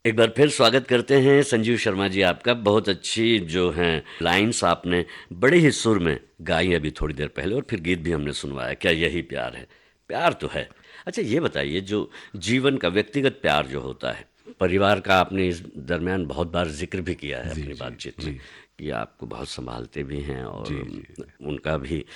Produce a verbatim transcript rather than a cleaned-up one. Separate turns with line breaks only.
एक बार फिर स्वागत करते हैं संजीव शर्मा जी आपका। बहुत अच्छी जो हैं लाइन्स आपने बड़े ही सुर में गाई अभी थोड़ी देर पहले, और फिर गीत भी हमने सुनवाया। क्या यही प्यार है? प्यार तो है। अच्छा, ये बताइए, जो जीवन का व्यक्तिगत प्यार जो होता है, परिवार का आपने इस दरमियान बहुत बार जिक्र भी किया है
जी,
अपनी
जी,
बातचीत में
जी,
कि आपको बहुत संभालते भी हैं, और
जी, जी,
उनका भी